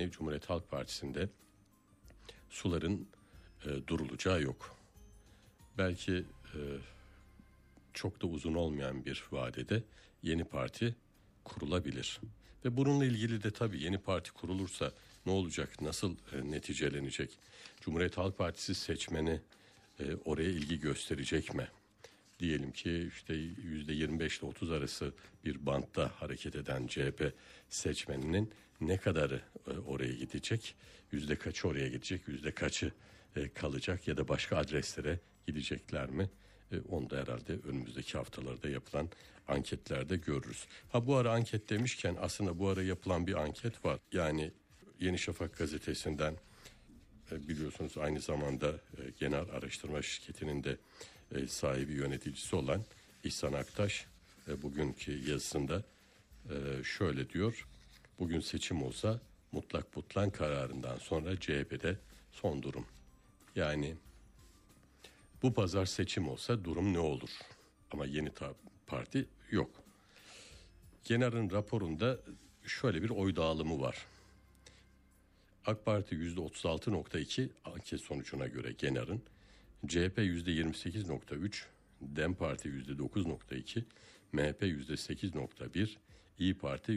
yani Cumhuriyet Halk Partisi'nde suların durulacağı yok. Belki çok da uzun olmayan bir vadede yeni parti kurulabilir. Ve bununla ilgili de tabii yeni parti kurulursa ne olacak, nasıl neticelenecek? Cumhuriyet Halk Partisi seçmeni oraya ilgi gösterecek mi? Diyelim ki işte %25 ile 30 arası bir bantta hareket eden CHP seçmeninin ne kadarı oraya gidecek? Yüzde kaçı oraya gidecek? Yüzde kaçı kalacak ya da başka adreslere gidecekler mi? Onu da herhalde önümüzdeki haftalarda yapılan anketlerde görürüz. Bu ara anket demişken aslında bu ara yapılan bir anket var. Yani Yeni Şafak gazetesinden biliyorsunuz aynı zamanda genel araştırma şirketinin de sahibi yöneticisi olan İhsan Aktaş bugünkü yazısında şöyle diyor. Bugün seçim olsa mutlak butlan kararından sonra CHP'de son durum. Yani bu pazar seçim olsa durum ne olur? Ama yeni parti yok. Genel'in raporunda şöyle bir oy dağılımı var. AK Parti %36.2 anket sonucuna göre Genel'in, CHP %28.3, DEM Parti %9.2, MHP %8.1, İYİ Parti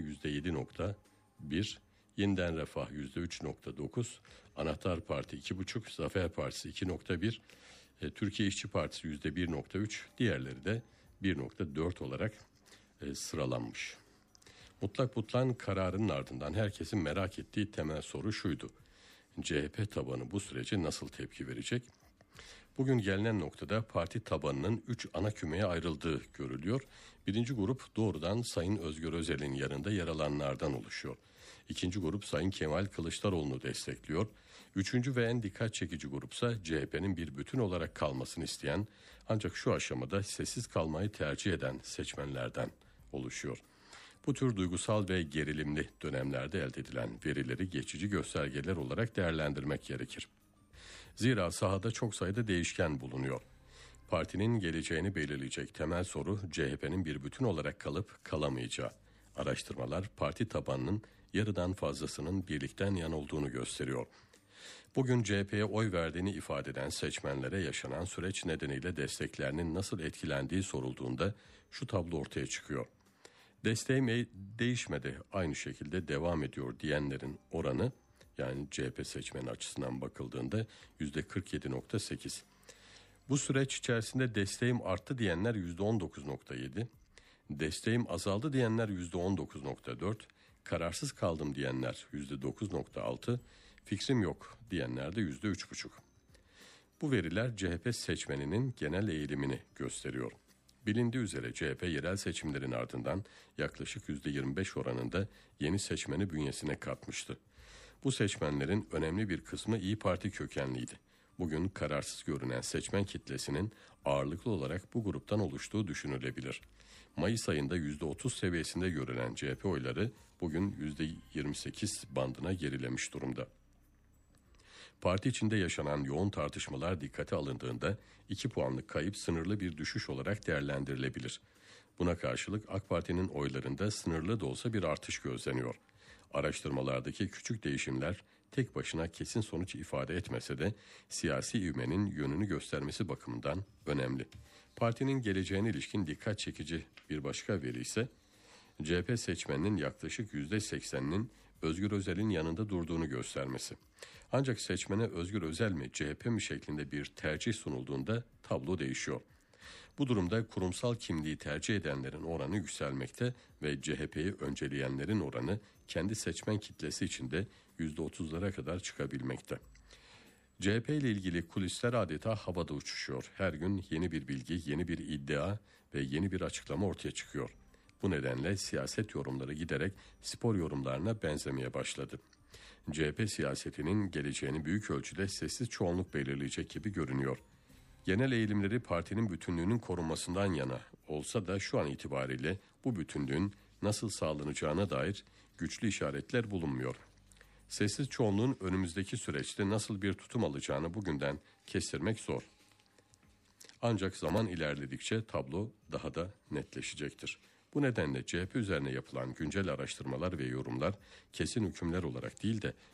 %7.1, Yeniden Refah %3.9, Anahtar Parti 2.5, Zafer Partisi 2.1, Türkiye İşçi Partisi %1.3, diğerleri de 1.4 olarak sıralanmış. Mutlak butlan kararının ardından herkesin merak ettiği temel soru şuydu. CHP tabanı bu sürece nasıl tepki verecek? Bugün gelinen noktada parti tabanının 3 ana kümeye ayrıldığı görülüyor. Birinci grup doğrudan Sayın Özgür Özel'in yanında yer alanlardan oluşuyor. İkinci grup Sayın Kemal Kılıçdaroğlu'nu destekliyor. Üçüncü ve en dikkat çekici grupsa CHP'nin bir bütün olarak kalmasını isteyen ancak şu aşamada sessiz kalmayı tercih eden seçmenlerden oluşuyor. Bu tür duygusal ve gerilimli dönemlerde elde edilen verileri geçici göstergeler olarak değerlendirmek gerekir. Zira sahada çok sayıda değişken bulunuyor. Partinin geleceğini belirleyecek temel soru CHP'nin bir bütün olarak kalıp kalamayacağı. Araştırmalar parti tabanının yarıdan fazlasının birlikten yan olduğunu gösteriyor. Bugün CHP'ye oy verdiğini ifade eden seçmenlere yaşanan süreç nedeniyle desteklerinin nasıl etkilendiği sorulduğunda şu tablo ortaya çıkıyor. Desteğim değişmedi, aynı şekilde devam ediyor diyenlerin oranı, yani CHP seçmeni açısından bakıldığında %47.8. Bu süreç içerisinde desteğim arttı diyenler %19.7, desteğim azaldı diyenler %19.4, kararsız kaldım diyenler %9.6, fikrim yok diyenler de %3.5. Bu veriler CHP seçmeninin genel eğilimini gösteriyor. Bilindiği üzere CHP yerel seçimlerin ardından yaklaşık %25 oranında yeni seçmeni bünyesine katmıştı. Bu seçmenlerin önemli bir kısmı İYİ Parti kökenliydi. Bugün kararsız görünen seçmen kitlesinin ağırlıklı olarak bu gruptan oluştuğu düşünülebilir. Mayıs ayında %30 seviyesinde görülen CHP oyları bugün %28 bandına gerilemiş durumda. Parti içinde yaşanan yoğun tartışmalar dikkate alındığında 2 puanlık kayıp sınırlı bir düşüş olarak değerlendirilebilir. Buna karşılık AK Parti'nin oylarında sınırlı da olsa bir artış gözleniyor. Araştırmalardaki küçük değişimler tek başına kesin sonuç ifade etmese de siyasi ivmenin yönünü göstermesi bakımından önemli. Partinin geleceğine ilişkin dikkat çekici bir başka veri ise CHP seçmeninin yaklaşık %80'inin Özgür Özel'in yanında durduğunu göstermesi. Ancak seçmene Özgür Özel mi CHP mi şeklinde bir tercih sunulduğunda tablo değişiyor. Bu durumda kurumsal kimliği tercih edenlerin oranı yükselmekte ve CHP'yi önceleyenlerin oranı kendi seçmen kitlesi içinde %30'lara kadar çıkabilmekte. CHP ile ilgili kulisler adeta havada uçuşuyor. Her gün yeni bir bilgi, yeni bir iddia ve yeni bir açıklama ortaya çıkıyor. Bu nedenle siyaset yorumları giderek spor yorumlarına benzemeye başladı. CHP siyasetinin geleceğini büyük ölçüde sessiz çoğunluk belirleyecek gibi görünüyor. Genel eğilimleri partinin bütünlüğünün korunmasından yana olsa da şu an itibariyle bu bütünlüğün nasıl sağlanacağına dair güçlü işaretler bulunmuyor. Sessiz çoğunluğun önümüzdeki süreçte nasıl bir tutum alacağını bugünden kestirmek zor. Ancak zaman ilerledikçe tablo daha da netleşecektir. Bu nedenle CHP üzerine yapılan güncel araştırmalar ve yorumlar kesin hükümler olarak değil de